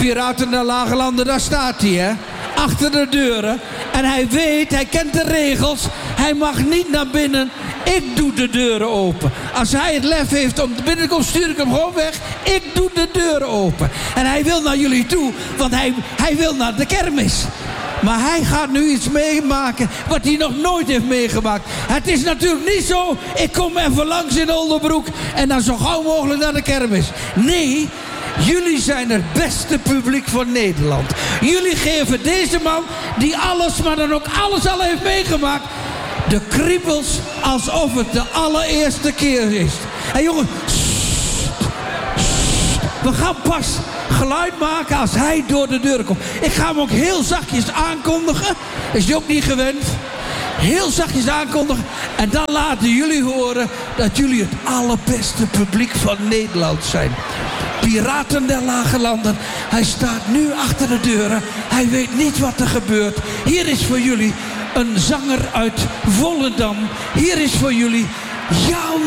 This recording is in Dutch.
Piraten der Lage Landen, daar staat hij, hè. Achter de deuren. En hij weet, hij kent de regels. Hij mag niet naar binnen. Ik doe de deuren open. Als hij het lef heeft om binnen te komen, stuur ik hem gewoon weg. Ik doe de deuren open. En hij wil naar jullie toe, want hij wil naar de kermis. Maar hij gaat nu iets meemaken wat hij nog nooit heeft meegemaakt. Het is natuurlijk niet zo, ik kom even langs in Oldenbroek en dan zo gauw mogelijk naar de kermis. Nee, jullie zijn het beste publiek van Nederland. Jullie geven deze man, die alles, maar dan ook alles al heeft meegemaakt, de kriebels alsof het de allereerste keer is. En jongens, we gaan pas geluid maken als hij door de deur komt. Ik ga hem ook heel zachtjes aankondigen. Is hij ook niet gewend? Heel zachtjes aankondigen. En dan laten jullie horen dat jullie het allerbeste publiek van Nederland zijn. Piraten der Lage Landen. Hij staat nu achter de deuren. Hij weet niet wat er gebeurt. Hier is voor jullie een zanger uit Volendam. Hier is voor jullie Jan